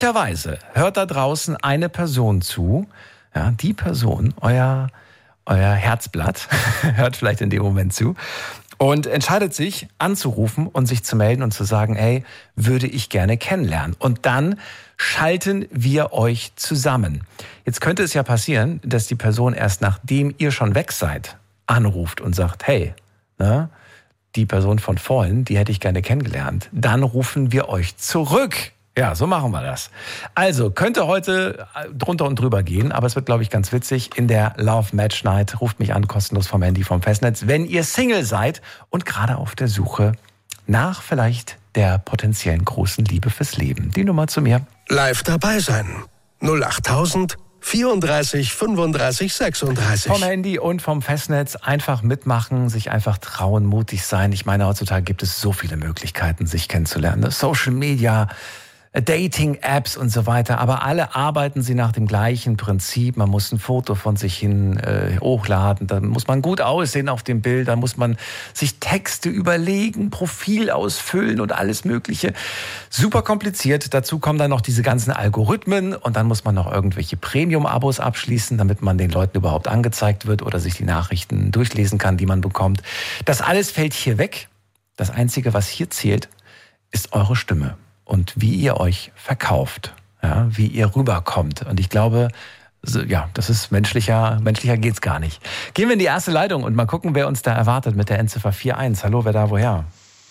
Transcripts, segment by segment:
Möglicherweise hört da draußen eine Person zu, ja, die Person, euer Herzblatt, hört vielleicht in dem Moment zu und entscheidet sich anzurufen und sich zu melden und zu sagen, hey, würde ich gerne kennenlernen. Und dann schalten wir euch zusammen. Jetzt könnte es ja passieren, dass die Person erst nachdem ihr schon weg seid, anruft und sagt, hey, ne, die Person von vorhin, die hätte ich gerne kennengelernt. Dann rufen wir euch zurück. Ja, so machen wir das. Also, könnte heute drunter und drüber gehen, aber es wird, glaube ich, ganz witzig. In der Love Match Night ruft mich an, kostenlos vom Handy, vom Festnetz, wenn ihr Single seid und gerade auf der Suche nach vielleicht der potenziellen großen Liebe fürs Leben. Die Nummer zu mir. Live dabei sein. 08000 34 35 36. Vom Handy und vom Festnetz einfach mitmachen, sich einfach trauen, mutig sein. Ich meine, heutzutage gibt es so viele Möglichkeiten, sich kennenzulernen. Social Media, Dating-Apps und so weiter, aber alle arbeiten sie nach dem gleichen Prinzip. Man muss ein Foto von sich hin hochladen, dann muss man gut aussehen auf dem Bild, dann muss man sich Texte überlegen, Profil ausfüllen und alles Mögliche. Super kompliziert. Dazu kommen dann noch diese ganzen Algorithmen und dann muss man noch irgendwelche Premium-Abos abschließen, damit man den Leuten überhaupt angezeigt wird oder sich die Nachrichten durchlesen kann, die man bekommt. Das alles fällt hier weg. Das Einzige, was hier zählt, ist eure Stimme. Und wie ihr euch verkauft, ja, wie ihr rüberkommt. Und ich glaube, ja, das ist menschlicher geht's gar nicht. Gehen wir in die erste Leitung und mal gucken, wer uns da erwartet mit der Endziffer 41. Hallo, wer da, woher?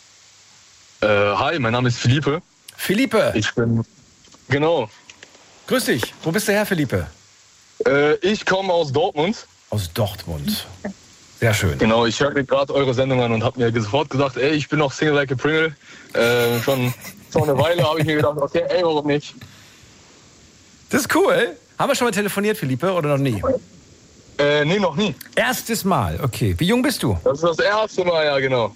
Hi, mein Name ist Philippe. Philippe! Genau. Grüß dich. Wo bist du her, Philippe? Ich komme aus Dortmund. Aus Dortmund. Sehr schön. Genau, ich höre mir gerade eure Sendung an und habe mir sofort gesagt, ey, ich bin noch Single like a Pringle. Schon eine Weile habe ich mir gedacht, okay, ey, warum nicht? Das ist cool. Haben wir schon mal telefoniert, Philippe, oder noch nie? Nee, noch nie. Erstes Mal, okay. Wie jung bist du? Das ist das erste Mal, ja, genau.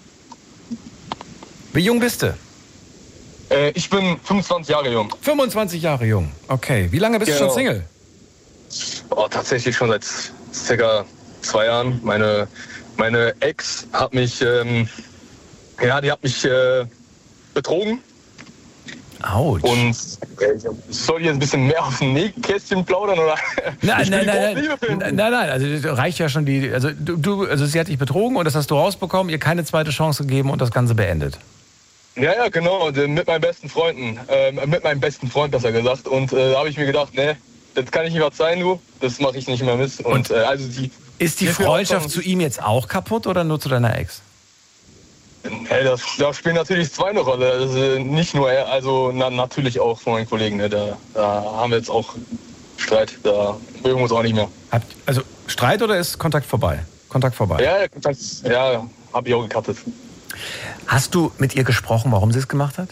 Wie jung bist du? Ich bin 25 Jahre jung. 25 Jahre jung, okay. Wie lange bist du schon Single? Tatsächlich schon seit circa 2 Jahren. Meine Ex hat mich, die hat mich betrogen. Autsch. Und soll ich jetzt ein bisschen mehr auf dem Nähkästchen plaudern? Oder? Nein, also reicht ja schon also sie hat dich betrogen und das hast du rausbekommen, ihr keine zweite Chance gegeben und das Ganze beendet. Ja, genau, mit meinen besten Freunden, mit meinem besten Freund besser gesagt. Und da habe ich mir gedacht, nee, das kann ich nicht verzeihen, du, das mache ich nicht mehr mit. Und ist die Freundschaft zu ihm jetzt auch kaputt oder nur zu deiner Ex? Hey, da spielen natürlich 2 eine Rolle. Also nicht nur er, also natürlich auch von meinen Kollegen. Ne? Da haben wir jetzt auch Streit. Da mögen wir uns auch nicht mehr. Also Streit oder ist Kontakt vorbei? Kontakt vorbei. Ja, habe ich auch gecuttet. Hast du mit ihr gesprochen, warum sie es gemacht hat?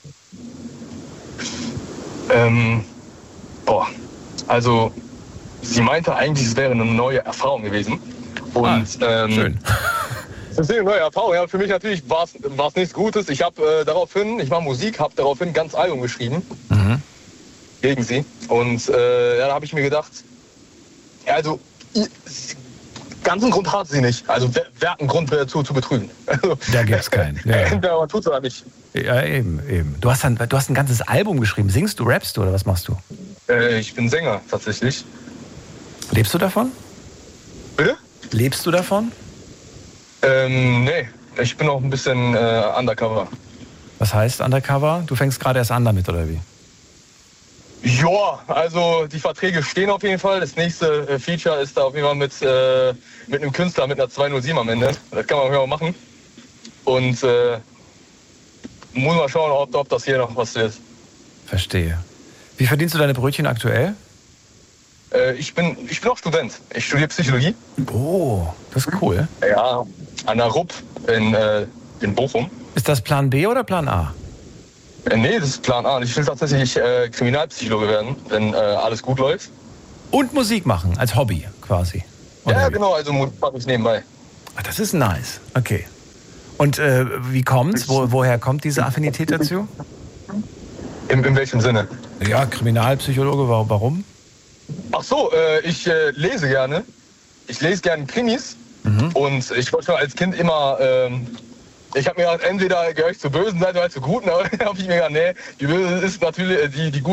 Also sie meinte eigentlich, es wäre eine neue Erfahrung gewesen. Und schön. Das ist eine neue Erfahrung. Ja, für mich natürlich war es nichts Gutes. Ich habe ich mache Musik, habe daraufhin ein ganzes Album geschrieben gegen sie. Und da habe ich mir gedacht, ja, also ganzen Grund hat sie nicht. Also wer hat einen Grund zu betrügen? Also, da gibt's keinen. Ja. Entweder man tut's oder nicht. Ja, eben. Du hast ein ganzes Album geschrieben. Singst du, rappst du oder was machst du? Ich bin Sänger tatsächlich. Lebst du davon? Bitte? Lebst du davon? Nee, ich bin auch ein bisschen undercover. Was heißt undercover? Du fängst gerade erst an damit, oder wie? Ja, also die Verträge stehen auf jeden Fall. Das nächste Feature ist da auf jeden Fall mit einem Künstler mit einer 207 am Ende. Das kann man auf jeden Fall machen. Und muss mal schauen, ob das hier noch was wird. Verstehe. Wie verdienst du deine Brötchen aktuell? Ich bin auch Student. Ich studiere Psychologie. Oh, das ist cool. Ja, an der RUB in Bochum. Ist das Plan B oder Plan A? Nee, das ist Plan A. Ich will tatsächlich Kriminalpsychologe werden, wenn alles gut läuft. Und Musik machen, als Hobby quasi. Oder ja, wie? genau, also Musik mache ich nebenbei. Ach, das ist nice. Okay. Und wie kommt's? Woher kommt diese Affinität dazu? In welchem Sinne? Ja, Kriminalpsychologe, warum? Ach so, ich lese gerne. Ich lese gerne Krimis. Und ich wollte schon als Kind immer Ich habe mir gedacht, entweder gehöre ich zur bösen Seite oder zur guten, aber habe ich mir gedacht, nee, die böse ist natürlich, die gute